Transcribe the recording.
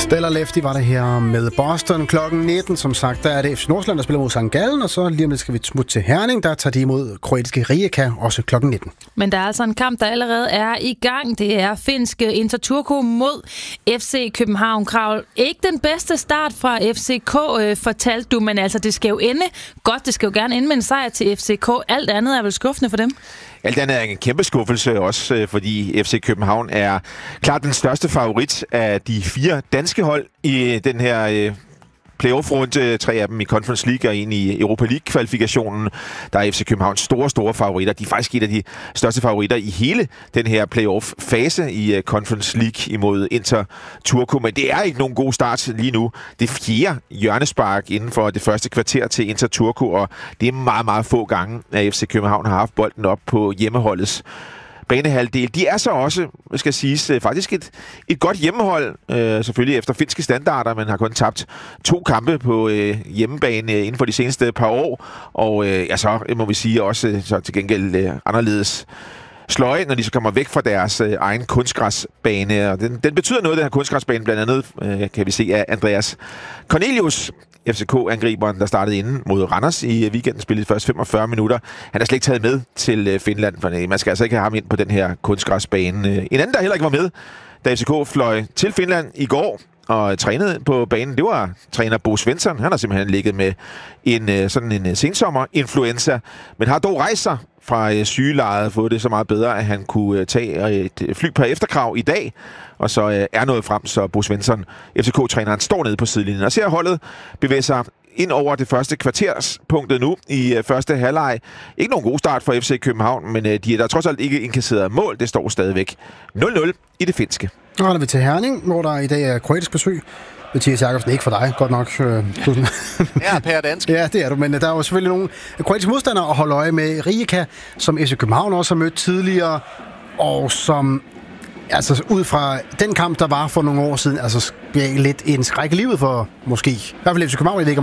Stellar Lefty var det her med Boston klokken 19. Som sagt, der er det FC Nordsjælland, der spiller mod St. Gallen, og så lige om lidt skal vi smutte til Herning. Der tager de imod kroatiske Rijeka, også klokken 19. Men der er altså en kamp, der allerede er i gang. Det er finske Inter Turku mod FC København. Krav, ikke den bedste start fra FCK, fortalte du, men altså det skal jo ende godt. Det skal jo gerne ende med en sejr til FCK. Alt andet er vel skuffende for dem? Alt andet er en kæmpe skuffelse også, fordi FC København er klart den største favorit af de 4 danske hold i den her playoff-runde. 3 af dem i Conference League og en i Europa League-kvalifikationen. Der er FC Københavns store favoritter. De er faktisk et af de største favoritter i hele den her playoff-fase i Conference League imod Inter Turku. Men det er ikke nogen god start lige nu. Det er 4. hjørnespark inden for det første kvarter til Inter Turku, og det er meget få gange, at FC København har haft bolden op på hjemmeholdets banehalvdel. De er så også, skal siges, faktisk et godt hjemmehold, selvfølgelig efter finske standarder, men har kun tabt 2 kampe på hjemmebane inden for de seneste par år, og så må vi sige også så til gengæld anderledes sløje, når de så kommer væk fra deres egen kunstgræsbane, og den betyder noget, den her kunstgræsbane, blandt andet kan vi se af Andreas Cornelius, FCK-angriberen, der startede inde mod Randers i weekenden, spillede de første 45 minutter. Han er slet ikke taget med til Finland, for man skal altså ikke have ham ind på den her kunstgræsbane. En anden, der heller ikke var med, da FCK fløj til Finland i går og trænede på banen, det var træner Bo Svensson. Han har simpelthen ligget med en sensommer-influenza, men har dog rejst sig fra sygelejet, fået det så meget bedre, at han kunne tage et fly på efterkrav i dag, og så er nået frem, så Bo Svensson, FCK-træneren, står nede på sidelinjen og ser holdet bevæge sig ind over det første kvarterspunktet nu i første halvleg. Ikke nogen god start for FC København, men de er der trods alt ikke indkasseret mål. Det står stadigvæk 0-0 i det finske. Nu er vi til Herning, hvor der i dag er kroatisk besøg. Mathias Jakobsen, ikke for dig, godt nok. Ja, Per Dansk. Ja, det er du, men der er jo selvfølgelig nogle kroatiske modstandere at holde øje med. Rijeka, som FC København også har mødt tidligere, og som altså ud fra den kamp, der var for nogle år siden, altså bliver lidt en skræk i livet for måske, i hvert fald FC København, jeg ved ikke,